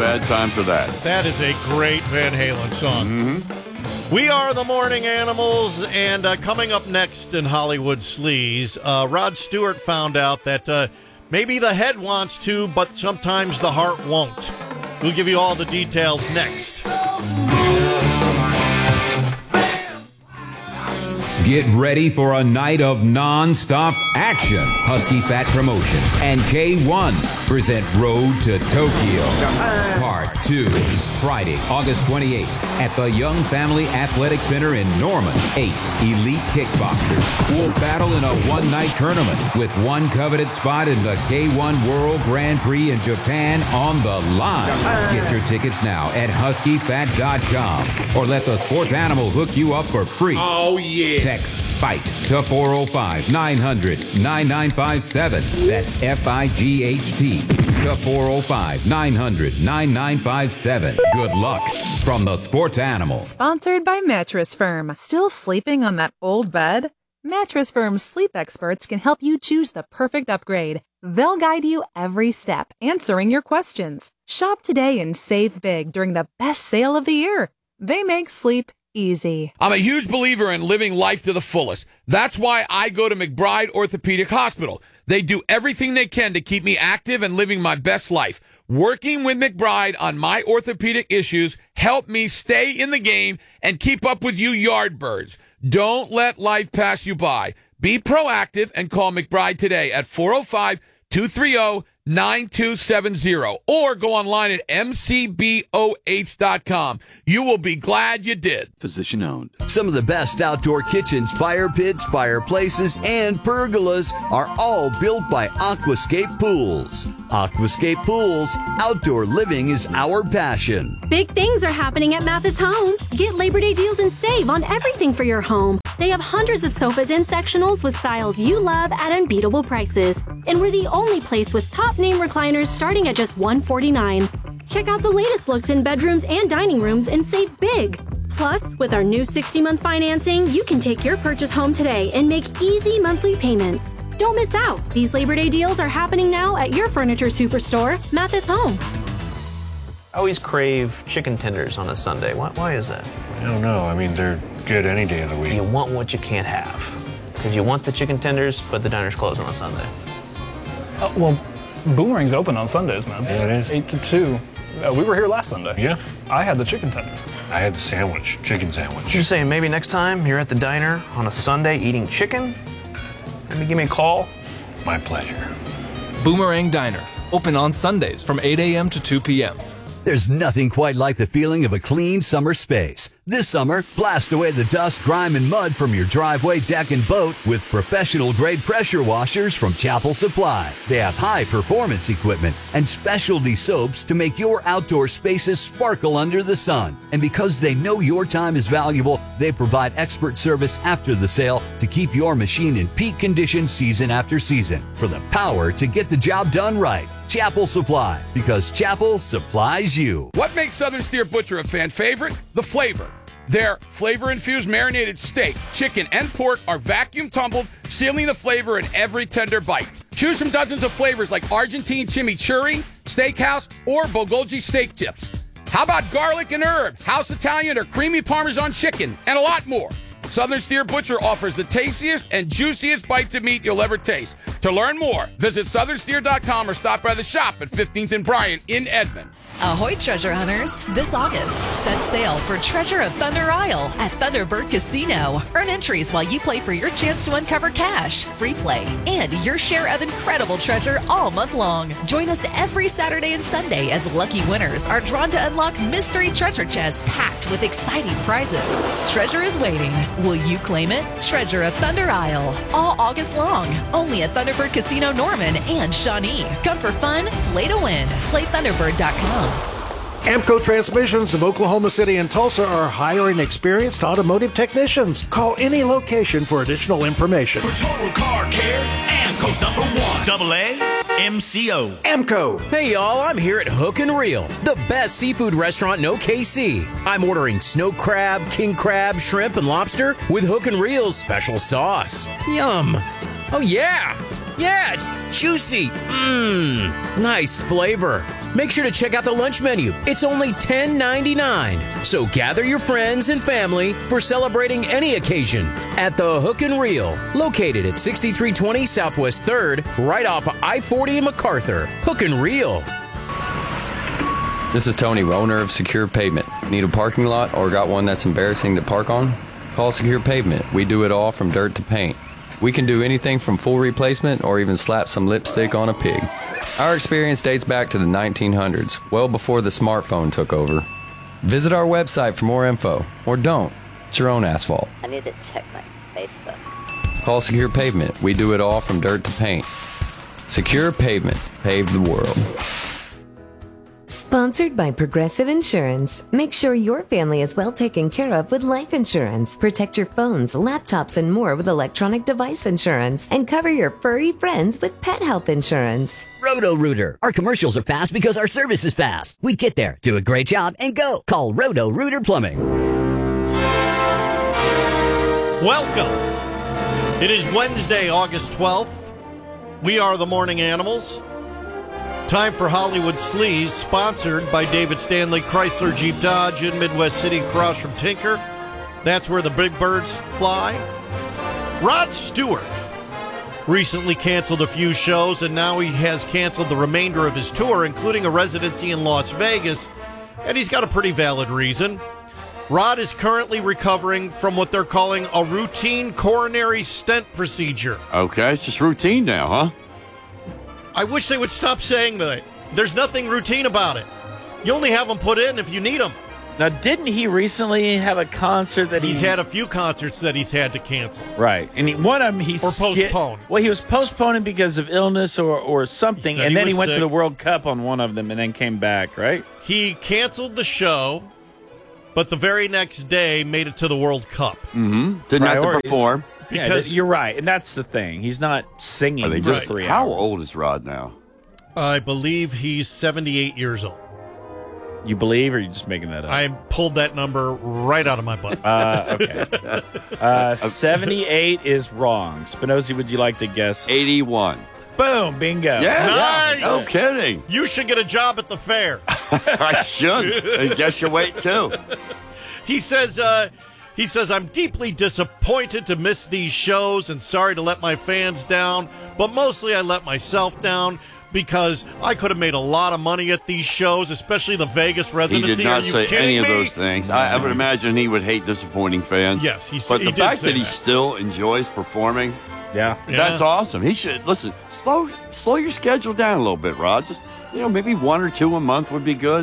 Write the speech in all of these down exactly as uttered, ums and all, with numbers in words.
bad time for that. That is a great Van Halen song. Mm-hmm. We are the Morning Animals, and uh, coming up next in Hollywood Sleaze, uh, Rod Stewart found out that uh, maybe the head wants to, but sometimes the heart won't. We'll give you all the details next. Get ready for a night of non-stop action. Husky Fat Promotions and K one present Road to Tokyo. Part two. Friday, August twenty-eighth at the Young Family Athletic Center in Norman. Eight elite kickboxers will battle in a one-night tournament with one coveted spot in the K one World Grand Prix in Japan on the line. Get your tickets now at husky fat dot com or let the sports animal hook you up for free. Oh, yeah. Text FIGHT to four oh five, nine hundred, nine nine five seven. That's F I G H T to four oh five, nine hundred, nine nine five seven. Good luck from the sports animal. Sponsored by Mattress Firm. Still sleeping on that old bed? Mattress Firm's sleep experts can help you choose the perfect upgrade. They'll guide you every step, answering your questions. Shop today and save big during the best sale of the year. They make sleep easy. I'm a huge believer in living life to the fullest. That's why I go to McBride Orthopedic Hospital. They do everything they can to keep me active and living my best life. Working with McBride on my orthopedic issues helped me stay in the game and keep up with you yardbirds. Don't let life pass you by. Be proactive and call McBride today at four oh five, two three oh, nine two seven zero or go online at m c b o h dot com. You will be glad you did. Physician owned. Some of the best outdoor kitchens, fire pits, fireplaces, and pergolas are all built by Aquascape Pools. Aquascape Pools, outdoor living is our passion. Big things are happening at Mathis Home. Get Labor Day deals and save on everything for your home. They have hundreds of sofas and sectionals with styles you love at unbeatable prices. And we're the only place with top name recliners starting at just one hundred forty-nine dollars. Check out the latest looks in bedrooms and dining rooms and save big. Plus, with our new sixty-month financing, you can take your purchase home today and make easy monthly payments. Don't miss out. These Labor Day deals are happening now at your furniture superstore, Mathis Home. I always crave chicken tenders on a Sunday. Why, why is that? I don't know. I mean, they're good any day of the week. You want what you can't have. Because you want the chicken tenders, but the diner's closed on a Sunday. Uh, well, Boomerang's open on Sundays, man. Yeah, it is. eight to two. Uh, we were here last Sunday. Yeah. I had the chicken tenders. I had the sandwich, chicken sandwich. You're saying maybe next time you're at the diner on a Sunday eating chicken? Maybe give me a call? My pleasure. Boomerang Diner. Open on Sundays from eight a.m. to two p.m. There's nothing quite like the feeling of a clean summer space. This summer, blast away the dust, grime, and mud from your driveway, deck, and boat with professional-grade pressure washers from Chapel Supply. They have high-performance equipment and specialty soaps to make your outdoor spaces sparkle under the sun. And because they know your time is valuable, they provide expert service after the sale to keep your machine in peak condition season after season for the power to get the job done right. Chapel Supply, because Chapel supplies you. What makes Southern Steer Butcher a fan favorite? The flavor. Their flavor-infused marinated steak, chicken, and pork are vacuum tumbled, sealing the flavor in every tender bite. Choose from dozens of flavors like Argentine chimichurri, steakhouse, or Bulgogi steak tips. How about garlic and herb, house Italian, or creamy Parmesan chicken, and a lot more. Southern Steer Butcher offers the tastiest and juiciest bites of meat you'll ever taste. To learn more, visit southern steer dot com or stop by the shop at fifteenth and Bryant in Edmond. Ahoy, treasure hunters! This August, set sail for Treasure of Thunder Isle at Thunderbird Casino. Earn entries while you play for your chance to uncover cash, free play, and your share of incredible treasure all month long. Join us every Saturday and Sunday as lucky winners are drawn to unlock mystery treasure chests packed with exciting prizes. Treasure is waiting. Will you claim it? Treasure of Thunder Isle. All August long. Only at Thunderbird Casino Norman and Shawnee. Come for fun, play to win. Play thunderbird dot com. Amco Transmissions of Oklahoma City and Tulsa are hiring experienced automotive technicians. Call any location for additional information. For total car care, Amco's number one. Double A M C O. Amco. Hey y'all, I'm here at Hook and Reel, the best seafood restaurant in O K C. I'm ordering snow crab, king crab, shrimp, and lobster with Hook and Reel's special sauce. Yum. Oh yeah. Yeah, it's juicy. Mmm, nice flavor. Make sure to check out the lunch menu. It's only ten ninety-nine. So gather your friends and family for celebrating any occasion at the Hook and Reel, located at sixty-three twenty Southwest third, right off of I forty in MacArthur. Hook and Reel. This is Tony, owner of Secure Pavement. Need a parking lot or got one that's embarrassing to park on? Call Secure Pavement. We do it all from dirt to paint. We can do anything from full replacement or even slap some lipstick on a pig. Our experience dates back to the nineteen hundreds, well before the smartphone took over. Visit our website for more info, or don't. It's your own asphalt. I need to check my Facebook. Call Secure Pavement. We do it all from dirt to paint. Secure Pavement. Pave the world. Sponsored by Progressive Insurance. Make sure your family is well taken care of with life insurance. Protect your phones, laptops, and more with electronic device insurance. And cover your furry friends with pet health insurance. Roto-Rooter. Our commercials are fast because our service is fast. We get there, do a great job, and go. Call Roto-Rooter Plumbing. Welcome. It is Wednesday, August twelfth. We are the Morning Animals. Time for Hollywood Sleaze, sponsored by David Stanley Chrysler Jeep Dodge in Midwest City, across from Tinker. That's where the big birds fly. Rod Stewart recently canceled a few shows, and now he has canceled the remainder of his tour, including a residency in Las Vegas, and he's got a pretty valid reason. Rod is currently recovering from what they're calling a routine coronary stent procedure. Okay, it's just routine now, huh? I wish they would stop saying that. There's nothing routine about it. You only have them put in if you need them. Now, didn't he recently have a concert that he's he... had a few concerts that he's had to cancel? Right, and he, one of them he or postponed. Well, he was postponing because of illness or, or something, He and he then he was went sick. to the World Cup on one of them, and then came back. Right? He canceled the show, but the very next day made it to the World Cup. Mm-hmm. Didn't have to Priorities. perform. Yeah, Because- th- you're right, and that's the thing. He's not singing Are they for just, three how hours. old is Rod now? I believe he's seventy-eight years old. You believe, or are you just making that up? I pulled that number right out of my butt. Uh, okay. uh, seventy-eight is wrong. Spinozzi, would you like to guess? eighty-one. Boom, bingo. Yeah, Nice. no kidding. You should get a job at the fair. I should. And guess your weight, too. He says, uh, he says, I'm deeply disappointed to miss these shows and sorry to let my fans down, but mostly I let myself down because I could have made a lot of money at these shows, especially the Vegas He residency. did not Are you say kidding any of me? those things. I, I would imagine he would hate disappointing fans. Yes, he s- But he the did fact say that he that. still enjoys performing, Yeah. that's Yeah. awesome. He should, listen, slow slow your schedule down a little bit, Rod. Just, you know, maybe one or two a month would be good.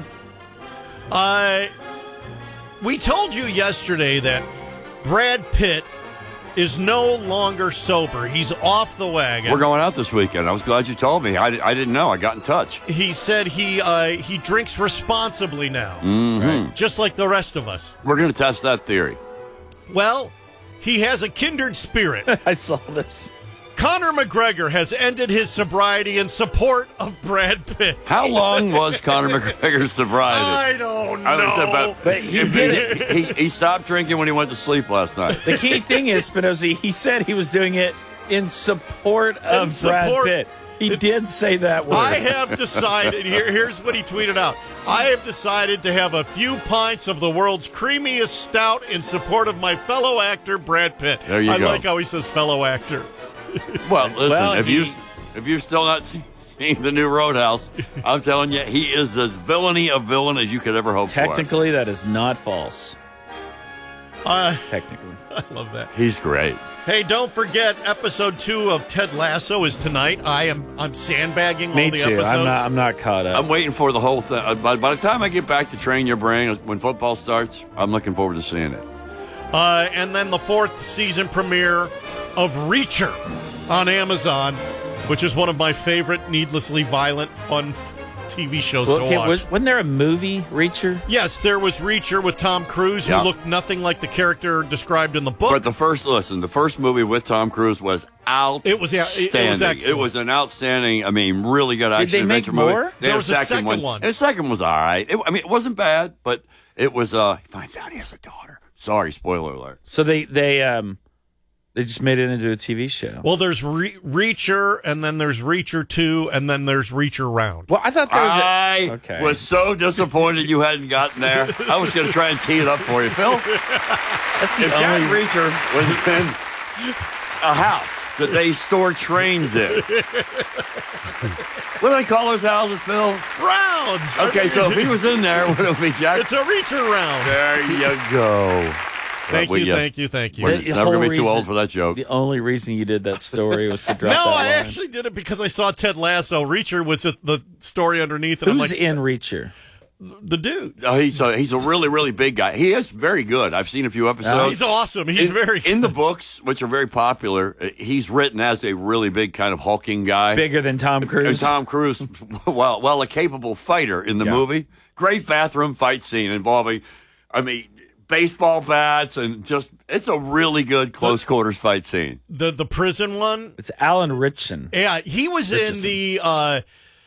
Uh, we told you yesterday that Brad Pitt is no longer sober. He's off the wagon. We're going out this weekend. I was glad you told me. I, I didn't know. I got in touch. He said he uh, he drinks responsibly now, Mhm. just like the rest of us. We're going to test that theory. Well, he has a kindred spirit. I saw this. Conor McGregor has ended his sobriety in support of Brad Pitt. How long was Conor McGregor's sobriety? I don't know. I was about, But he if did it. He, he stopped drinking when he went to sleep last night. The key thing is, Spinozzi, he said he was doing it in support of In Brad support- Pitt. He did say that word. I have decided, here, here's what he tweeted out. I have decided to have a few pints of the world's creamiest stout in support of my fellow actor, Brad Pitt. There you I go. like how he says fellow actor. Well, listen, Well, if he- you if you've still not seen, seen the new Roadhouse, I'm telling you, he is as villainy a villain as you could ever hope Technically, that is not false. Uh, Technically. I love that. for. He's great. Hey, don't forget, episode two of Ted Lasso is tonight. I am I'm sandbagging Me all the too. episodes. I'm not, I'm not caught up. I'm waiting for the whole thing. Uh, By, by the time I get back to Train Your Brain, when football starts, I'm looking forward to seeing it. Uh, and then the fourth season premiere of Reacher on Amazon, which is one of my favorite needlessly violent, fun T V shows Well, to okay, watch. was, wasn't there a movie, Reacher? Yes, there was Reacher with Tom Cruise, Yeah. who looked nothing like the character described in the book. But the first, listen, the first movie with Tom Cruise was outstanding. It was- yeah, it- it was excellent. It was an outstanding, I mean, really good action they make adventure movie. more? They There had was a second one. And the second was all right. It, I mean, it wasn't bad, but it was, uh, he finds out he has a daughter. Sorry, spoiler alert. So they, they um They just made it into a T V show. Well, there's Re- Reacher, and then there's Reacher two, and then there's Reacher Round. Well, I thought there was a- I Okay. was so disappointed you hadn't gotten there. I was going to try and tee it up for you, Phil. That's the if Jack only- Reacher was in a house that they store trains in. What do they call those houses, Phil? Rounds. Okay, so if he was in there, would it be Jack? It's a Reacher Round. There you go. Thank Well, you, yes. thank you, thank you. We're The never whole going to be too reason- old for that joke. The only reason you did that story was to drop No, that I line. actually did it because I saw Ted Lasso. Reacher was the- the story underneath, and Who's I'm like, in Reacher? the dude. Oh, he's a, he's a really, really big guy. He is very good. I've seen a few episodes. He's awesome. He's in, very in the books, which are very popular. uh, He's written as a really big kind of hulking guy, Bigger than Tom Cruise. And Tom Cruise, well, well, a capable fighter in the Yeah. movie. Great bathroom fight scene involving, I mean, baseball bats and just it's a really good close quarters fight scene. the the prison one. It's Alan Ritchson. Yeah, he was in the uh,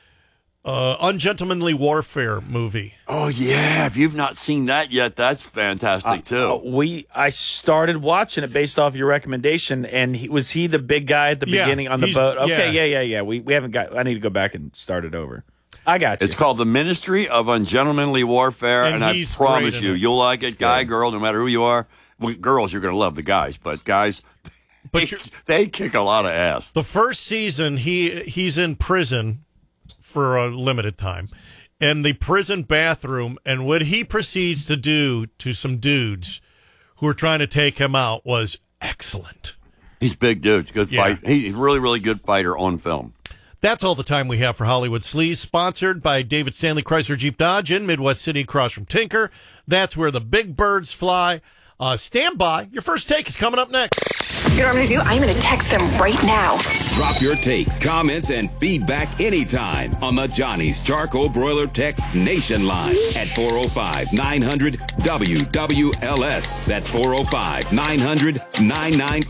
uh, Ungentlemanly Warfare movie. Oh yeah, if you've not seen that yet, that's fantastic too. Uh, we I started watching it based off your recommendation, and he, was he the big guy at the Yeah, beginning on the he's- boat? Okay, yeah. yeah, yeah, yeah. We we haven't got. I need to go back and start it over. I got you. It's called The Ministry of Ungentlemanly Warfare, And and, I he's promise great in you, it. you'll like it, guy, girl, no matter who you are. Well, girls, you're going to love the guys, but guys, But they, they kick a lot of ass. The first season, he he's in prison for a limited time, in the prison bathroom, and what he proceeds to do to some dudes who are trying to take him out was excellent. He's big dudes, good Yeah. fight. He's a really, really good fighter on film. That's all the time we have for Hollywood Sleaze, sponsored by David Stanley Chrysler Jeep Dodge in Midwest City across from Tinker. That's where the big birds fly. Uh, stand by. Your first take is coming up next. You know what I'm going to do? I'm going to text them right now. Drop your takes, comments, and feedback anytime on the Johnny's Charcoal Broiler Text Nation line at four oh five, nine hundred, W W L S. That's four oh five, nine hundred, nine nine five.